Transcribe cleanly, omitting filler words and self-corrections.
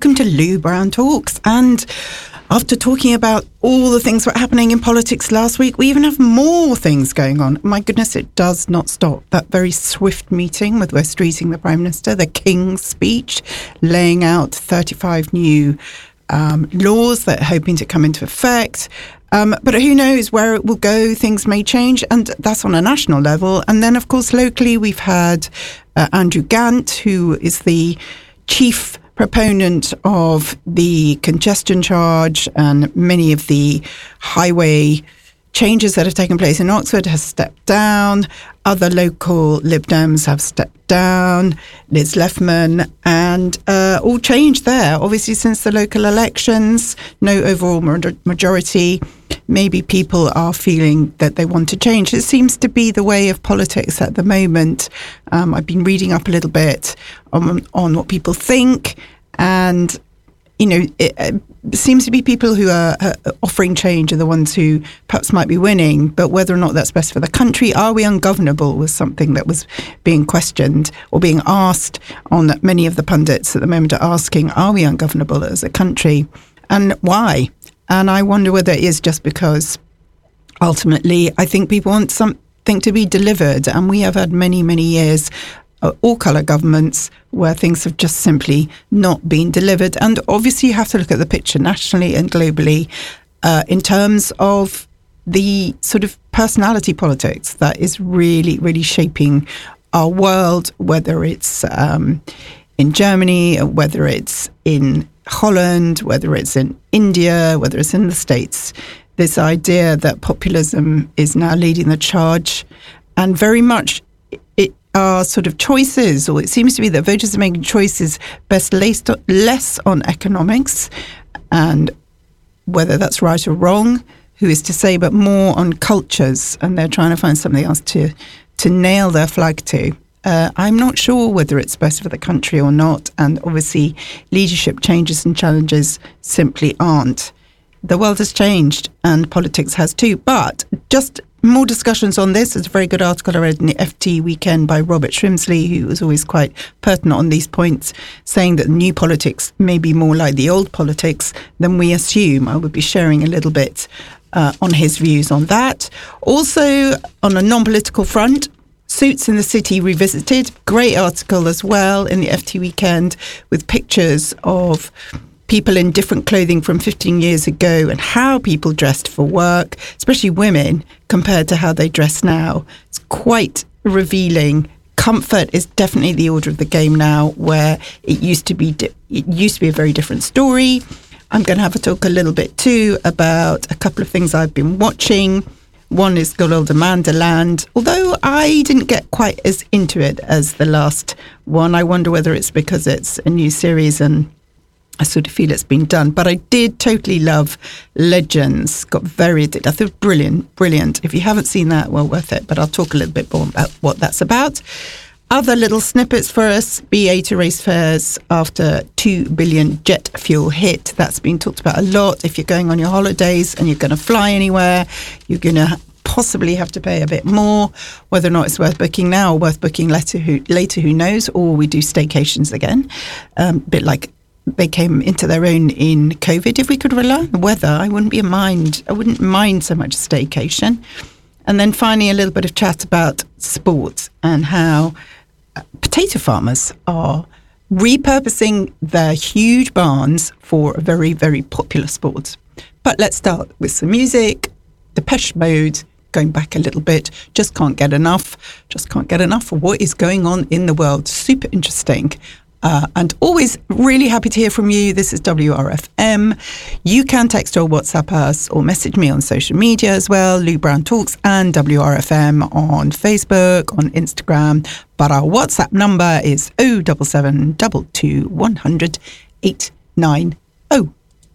welcome to Lou Brown Talks. And after talking about all the things that were happening in politics last week, we even have more things going on. My goodness, it does not stop. That very swift meeting with Wes Streeting, the Prime Minister, the King's speech, laying out 35 new laws that are hoping to come into effect. But who knows where it will go? Things may change, and that's on a national level. And then, of course, locally, we've had Andrew Gant, who is the chief proponent of the congestion charge and many of the highway changes that have taken place in Oxford, has stepped down. Other local Lib Dems have stepped down. Liz Leffman, and all changed there. Obviously, since the local elections, no overall majority. Maybe people are feeling that they want to change. It seems to be the way of politics at the moment. I've been reading up a little bit on what people think, and it seems to be people who are offering change are the ones who perhaps might be winning, but whether or not that's best for the country, are we ungovernable, was something that was being questioned or being asked on many of the pundits at the moment are asking, are we ungovernable as a country, and why? And I wonder whether it is just because ultimately I think people want something to be delivered, and we have had many, many years all colour governments where things have just simply not been delivered. And obviously you have to look at the picture nationally and globally in terms of the sort of personality politics that is really, really shaping our world, whether it's in Germany, whether it's in Holland, whether it's in India, whether it's in the States. This idea that populism is now leading the charge, and very much it are sort of choices, or it seems to be that voters are making choices best less on economics and whether that's right or wrong, who is to say, but more on cultures, and they're trying to find something else to nail their flag to. I'm not sure whether it's best for the country or not, and obviously leadership changes and challenges simply aren't. The world has changed and politics has too, but just more discussions on this. There's a very good article I read in the FT Weekend by Robert Shrimsley, who was always quite pertinent on these points, saying that new politics may be more like the old politics than we assume. I would be sharing a little bit on his views on that. Also, on a non-political front, Suits in the City Revisited. Great article as well in the FT Weekend with pictures of people in different clothing from 15 years ago and how people dressed for work, especially women, compared to how they dress now. It's quite revealing. Comfort is definitely the order of the game now, where it used to be a very different story. I'm going to have a talk a little bit too about a couple of things I've been watching. One is good old Amandaland, although I didn't get quite as into it as the last one. I wonder whether it's because it's a new series and I sort of feel it's been done. But I did totally love Legends. Got very addicted. I thought brilliant. If you haven't seen that, well, worth it. But I'll talk a little bit more about what that's about. Other little snippets for us. BA to raise fares after 2 billion jet fuel hit. That's been talked about a lot. If you're going on your holidays and you're going to fly anywhere, you're going to possibly have to pay a bit more. Whether or not it's worth booking now or worth booking later, who knows? Or we do staycations again. A bit like they came into their own in COVID. If we could rely on the weather, I wouldn't mind so much staycation. And then finally, a little bit of chat about sports and how potato farmers are repurposing their huge barns for a very, very popular sport. But let's start with some music. Depeche Mode, going back a little bit, just can't get enough of what is going on in the world. Super interesting. And always really happy to hear from you. This is WRFM. You can text or WhatsApp us or message me on social media as well. Lou Brown Talks and WRFM on Facebook, on Instagram. But our WhatsApp number is 077 22 100 890.